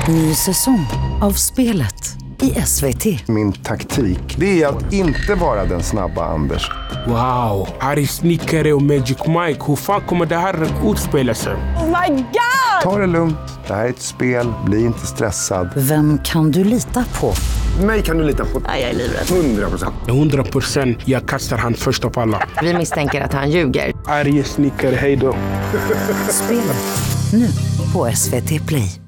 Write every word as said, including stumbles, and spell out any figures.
Ny säsong av spelet i S V T. Min taktik, det är att inte vara den snabba Anders. Wow, här är snickare och Magic Mike. Hur fan kommer det här utspela sig? Oh my god! Ta det lugnt, det här är ett spel, bli inte stressad. Vem kan du lita på? Mig kan du lita på. Nej, jag är livrädd. hundra procent. hundra procent jag kastar han först av alla. Vi misstänker att han ljuger. Arg snickare, hej då. Spelet nu på S V T Play.